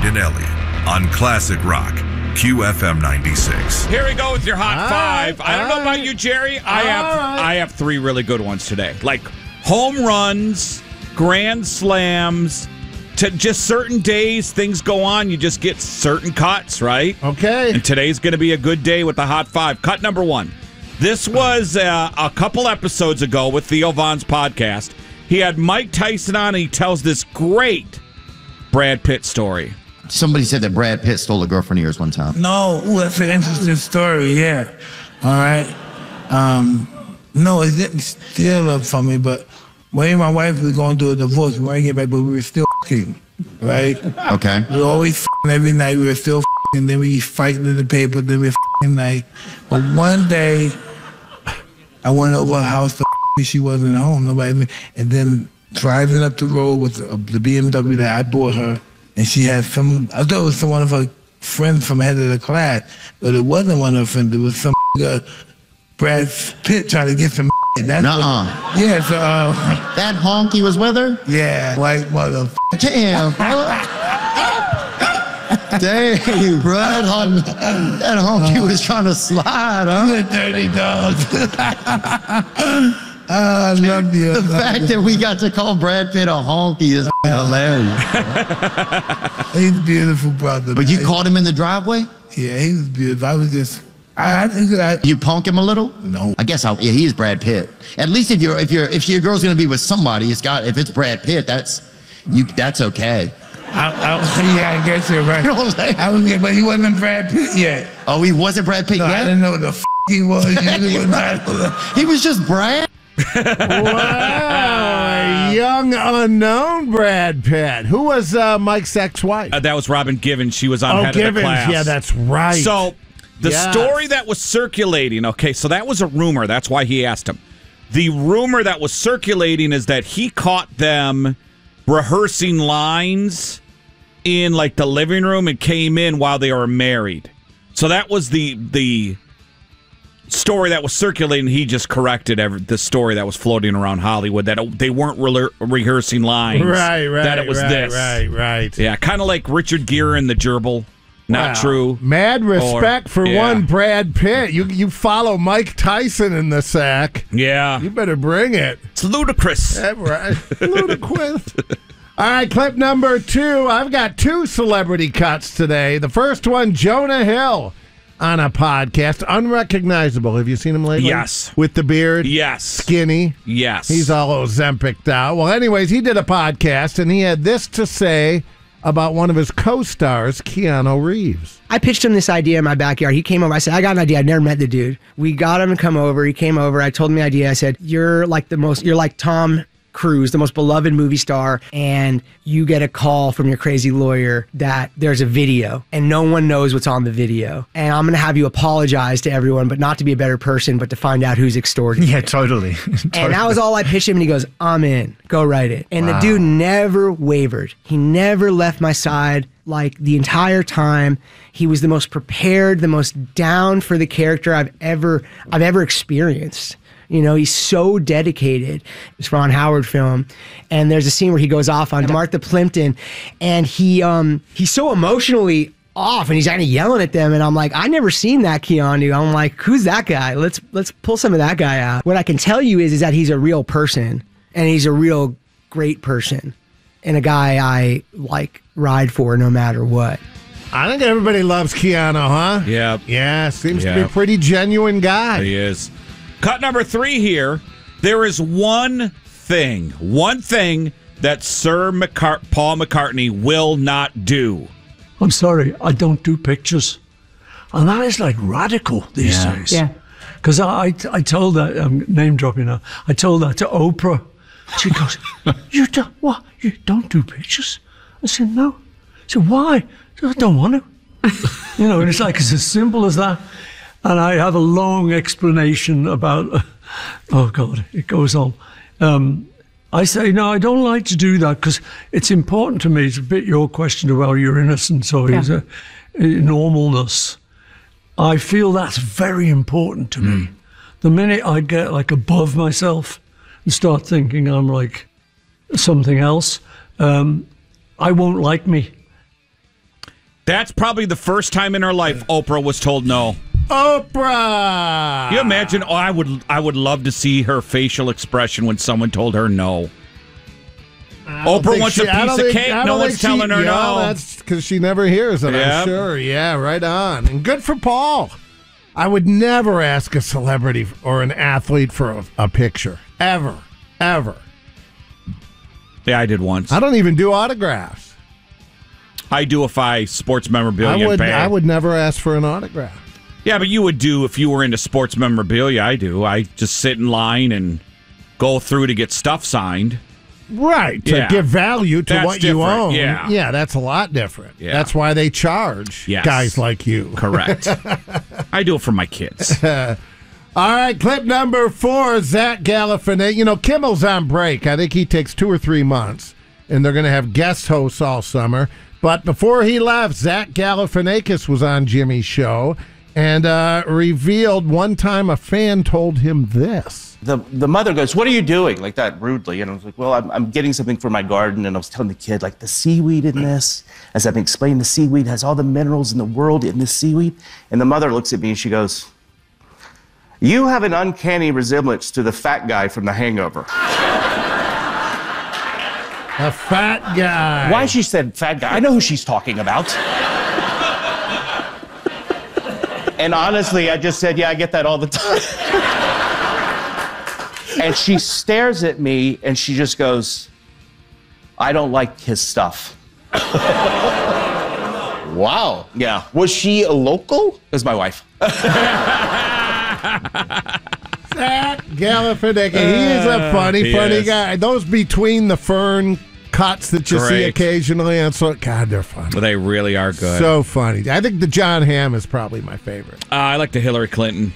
and Ellie on Classic Rock, QFM 96. Here we go with your hot five. I don't know about you, Jerry. I have three really good ones today. Like home runs, grand slams, to just certain days, things go on. You just get certain cuts, right? Okay. And today's going to be a good day with the hot five. Cut number one. This was a couple episodes ago with Theo Von's podcast. He had Mike Tyson on, and he tells this great Brad Pitt story. Somebody said that Brad Pitt stole a girlfriend of yours one time. No, that's an interesting story, yeah. All right. No, it didn't steal her from me, but me and my wife was going through a divorce. We weren't getting back, but we were still f***ing, right? Okay. We were always f***ing every night. We were still f***ing, then we fighting in the paper, then we f***ing night. But one day, I went over her house to f***, she wasn't home, nobody, and then driving up the road with the BMW that I bought her, and she had I thought it was one of her friends from head of the class, but it wasn't one of her friends. It was some Brad Pitt trying to get some. Nuh-uh. Yeah, so that honky was with her? Yeah, like mother. Damn. Dang, bro. That honky was trying to slide, huh? Dirty dog. I love you. The fact that we got to call Brad Pitt a honky is hilarious. He's a beautiful brother. But you caught him in the driveway? Yeah, he was beautiful. I was just... You punk him a little? No. I guess he is Brad Pitt. At least if your girl's gonna be with somebody, if it's Brad Pitt, that's okay. Yeah, I guess you're right. You know what I'm saying? But he wasn't Brad Pitt yet. Oh, he wasn't Brad Pitt No, yet? I didn't know what the he was. He was just Brad? Wow, a young unknown Brad Pitt. Who was Mike's ex-wife? That was Robin Givens. She was on head of the class. Yeah, that's right. So the story that was circulating, okay, so that was a rumor. That's why he asked him. The rumor that was circulating is that he caught them rehearsing lines in like the living room and came in while they were married. So that was the story that was circulating. He just corrected the story that was floating around Hollywood that they weren't rehearsing lines. Right. That it was this. Right. Yeah, kind of like Richard Gere and the Gerbil. Not true. Mad respect for one Brad Pitt. You follow Mike Tyson in the sack. Yeah. You better bring it. It's ludicrous. Right. Ludicrous. All right, clip number 2. I've got 2 celebrity cuts today. The first one, Jonah Hill on a podcast. Unrecognizable. Have you seen him lately? Yes. With the beard? Yes. Skinny? Yes. He's all Ozempic'd out. Well, anyways, he did a podcast, and he had this to say about one of his co-stars, Keanu Reeves. I pitched him this idea in my backyard. He came over. I said, I got an idea. I'd never met the dude. We got him to come over. He came over. I told him the idea. I said, you're like Tom Cruise, the most beloved movie star, and you get a call from your crazy lawyer that there's a video and no one knows what's on the video. And I'm going to have you apologize to everyone, but not to be a better person, but to find out who's extorting. Yeah, totally. And that was all I pitched him, and he goes, I'm in. Go write it. And the dude never wavered. He never left my side. Like the entire time, he was the most prepared, the most down for the character I've ever experienced. You know, he's so dedicated. It's Ron Howard film, and there's a scene where he goes off on Martha Plimpton, and he's so emotionally off, and he's kind of yelling at them, and I'm like, I never seen that Keanu. I'm like, who's that guy? Let's pull some of that guy out. What I can tell you is that he's a real person, and he's a real great person, and a guy I ride for no matter what. I think everybody loves Keanu, huh? Yeah. Yeah, seems to be a pretty genuine guy. He is. Cut number 3 here. There is one thing that Sir Paul McCartney will not do. I'm sorry, I don't do pictures. And that is like radical these days. Yeah. Because I told that, I'm name dropping now, I told that to Oprah. She goes, you don't do pictures? I said, no. I said, why? I said, I don't want to. And it's like, it's as simple as that. And I have a long explanation about, oh God, it goes on. I say, no, I don't like to do that because it's important to me. It's a bit your question about your innocence or his normalness. I feel that's very important to me. The minute I get like above myself and start thinking I'm like something else, I won't like me. That's probably the first time in her life Oprah was told no. Oprah! You imagine? Oh, I would love to see her facial expression when someone told her no. Oprah wants a piece of cake. No one's telling her no. That's because she never hears it, I'm sure. Yeah, right on. And good for Paul. I would never ask a celebrity or an athlete for a picture. Ever. Ever. Yeah, I did once. I don't even do autographs. I do if I sports memorabilia and pay. I would never ask for an autograph. Yeah, but you would do if you were into sports memorabilia. I do. I just sit in line and go through to get stuff signed. Right, to give value to what you own. Yeah, that's a lot different. Yeah. That's why they charge guys like you. Correct. I do it for my kids. All right, clip number 4, Zach Galifianakis. You know, Kimmel's on break. I think he takes 2 or 3 months, and they're going to have guest hosts all summer. But before he left, Zach Galifianakis was on Jimmy's show and revealed one time a fan told him this. The mother goes, "What are you doing?" Like that rudely. And I was like, "Well, I'm getting something for my garden." And I was telling the kid, like, the seaweed in this, as I've been explaining, the seaweed has all the minerals in the world in this seaweed. And the mother looks at me and she goes, "You have an uncanny resemblance to the fat guy from The Hangover." A fat guy. Why she said fat guy? I know who she's talking about. And honestly, I just said, "Yeah, I get that all the time." And she stares at me and she just goes, "I don't like his stuff." Wow. Yeah. Was she a local? That's my wife. Zach Galifianakis. He's a funny guy. Those between the fern cuts that you see occasionally, and so God, they're funny. Well, they really are good. So funny. I think the John Hamm is probably my favorite. I like the Hillary Clinton.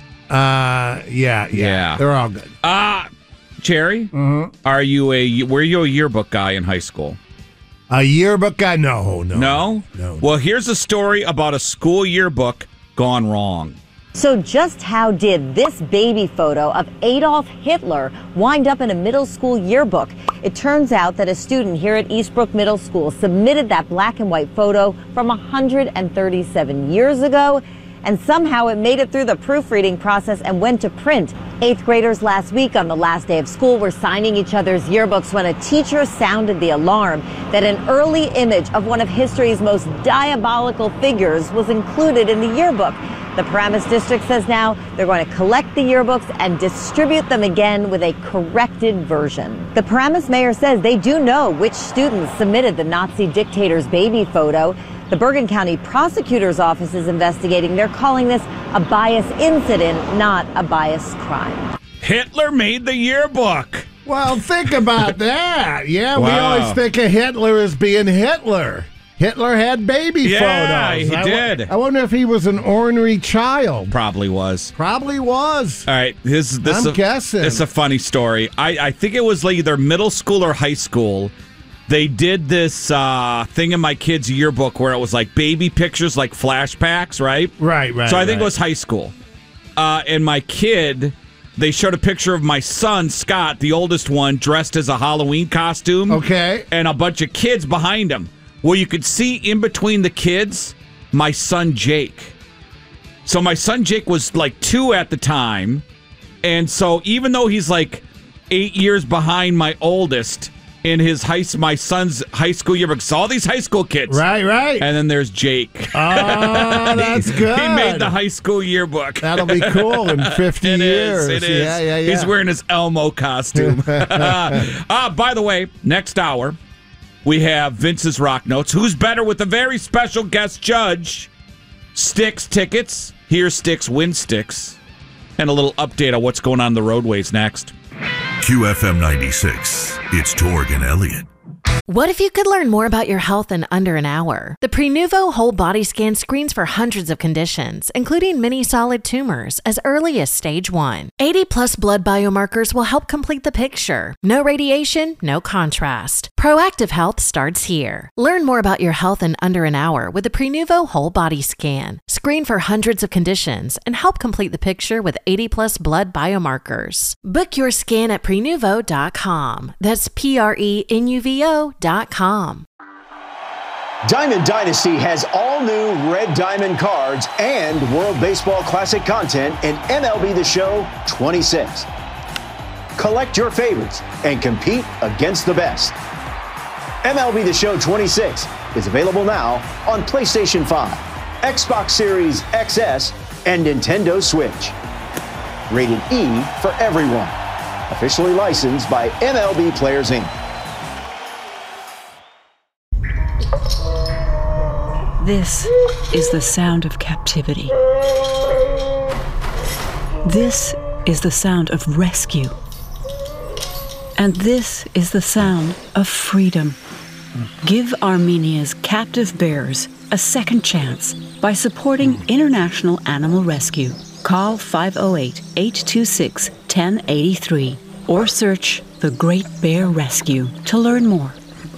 Yeah. They're all good. Jerry, were you a yearbook guy in high school? A yearbook guy? No. Well, here's a story about a school yearbook gone wrong. So just how did this baby photo of Adolf Hitler wind up in a middle school yearbook? It turns out that a student here at Eastbrook Middle School submitted that black and white photo from 137 years ago, and somehow it made it through the proofreading process and went to print. 8th graders last week on the last day of school were signing each other's yearbooks when a teacher sounded the alarm that an early image of one of history's most diabolical figures was included in the yearbook. The Paramus District says now they're going to collect the yearbooks and distribute them again with a corrected version. The Paramus mayor says they do know which students submitted the Nazi dictator's baby photo. The Bergen County Prosecutor's Office is investigating. They're calling this a bias incident, not a bias crime. Hitler made the yearbook. Well, think about that. Yeah, Wow. We always think of Hitler as being Hitler. Hitler had baby photos. Yeah, he did. I wonder if he was an ornery child. Probably was. Probably was. All right, I'm guessing. It's a funny story. I think it was like either middle school or high school. They did this thing in my kid's yearbook where it was like baby pictures, like flashbacks, right? Right. So I think it was high school. And my kid, they showed a picture of my son, Scott, the oldest one, dressed as a Halloween costume. Okay. And a bunch of kids behind him. Well, you could see in between the kids, my son, Jake. So my son, Jake, was like 2 at the time. And so even though he's like 8 years behind my oldest in my son's high school yearbook, so all these high school kids. Right. And then there's Jake. Oh, that's good. He made the high school yearbook. That'll be cool in 50 years. It is. Yeah. He's wearing his Elmo costume. By the way, next hour, we have Vince's Rock Notes. Who's better with a very special guest judge? Styx tickets. Hear Styx, win Styx. And a little update on what's going on the roadways next. QFM 96. It's Torg and Elliott. What if you could learn more about your health in under an hour? The Prenuvo Whole Body Scan screens for hundreds of conditions, including many solid tumors, as early as stage 1. 80+ blood biomarkers will help complete the picture. No radiation, no contrast. Proactive health starts here. Learn more about your health in under an hour with the Prenuvo Whole Body Scan. Screen for hundreds of conditions and help complete the picture with 80+ blood biomarkers. Book your scan at Prenuvo.com. That's Prenuvo.com. Diamond Dynasty has all new Red Diamond cards and World Baseball Classic content in MLB The Show 26. Collect your favorites and compete against the best. MLB The Show 26 is available now on PlayStation 5, Xbox Series XS, and Nintendo Switch. Rated E for everyone. Officially licensed by MLB Players Inc. This is the sound of captivity. This is the sound of rescue. And this is the sound of freedom. Give Armenia's captive bears a second chance by supporting International Animal Rescue. Call 508-826-1083 or search The Great Bear Rescue to learn more.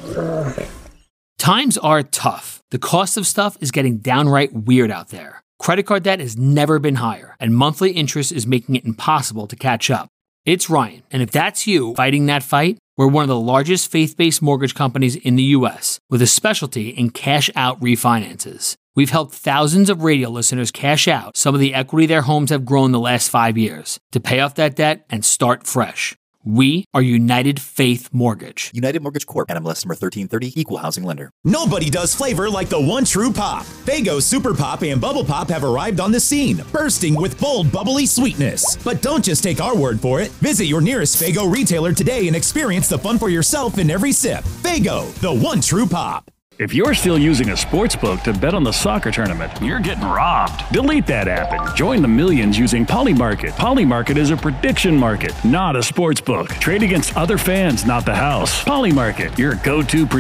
Times are tough. The cost of stuff is getting downright weird out there. Credit card debt has never been higher, and monthly interest is making it impossible to catch up. It's Ryan, and if that's you fighting that fight, we're one of the largest faith-based mortgage companies in the U.S. with a specialty in cash-out refinances. We've helped thousands of radio listeners cash out some of the equity their homes have grown the last 5 years to pay off that debt and start fresh. We are United Faith Mortgage. United Mortgage Corp. NMLS number 1330. Equal housing lender. Nobody does flavor like the one true pop. Faygo Super Pop and Bubble Pop have arrived on the scene, bursting with bold, bubbly sweetness. But don't just take our word for it. Visit your nearest Faygo retailer today and experience the fun for yourself in every sip. Faygo, the one true pop. If you're still using a sportsbook to bet on the soccer tournament, you're getting robbed. Delete that app and join the millions using Polymarket. Polymarket is a prediction market, not a sportsbook. Trade against other fans, not the house. Polymarket, your go-to